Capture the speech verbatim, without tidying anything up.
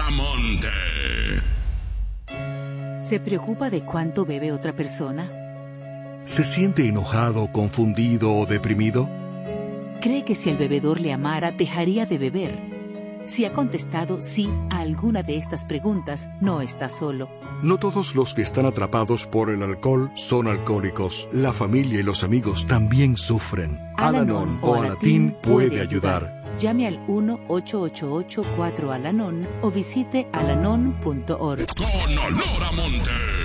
a monte. ¿Se preocupa de cuánto bebe otra persona? ¿Se siente enojado, confundido o deprimido? ¿Cree que si el bebedor le amara, dejaría de beber? Si ha contestado sí a alguna de estas preguntas, no está solo. No todos los que están atrapados por el alcohol son alcohólicos. La familia y los amigos también sufren. Al-Anon o Alatín puede ayudar. Llame al uno ocho ocho ocho cuatro Al-Anon o visite alanon punto org. Con olor a monte.